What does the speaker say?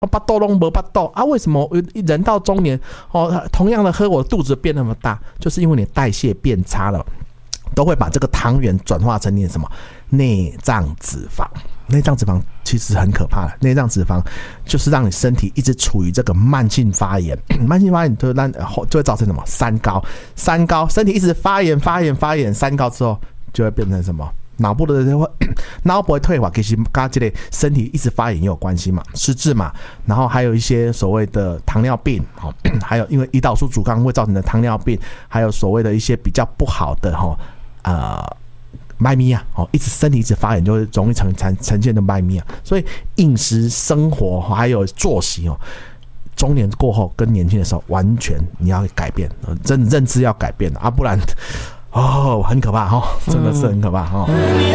巴肚都没巴肚啊？为什么人到中年同样的喝，我肚子变那么大？就是因为你代谢变差了，都会把这个糖原转化成你什么内脏脂肪。内脏脂肪其实很可怕的，内脏脂肪就是让你身体一直处于这个慢性发炎，慢性发炎就会造成什么三高，身体一直发炎，三高之后就会变成什么？脑部会退化，其实跟这类身体一直发炎也有关系嘛，失智嘛，然后还有一些所谓的糖尿病，还有因为胰岛素阻抗会造成的糖尿病，还有所谓的一些比较不好的麦咪啊，一直身体一直发炎，就会容易呈现的麦咪啊。所以饮食、生活还有作息中年过后跟年轻的时候完全你要改变，真的认知要改变啊，不然很可怕真的是很可怕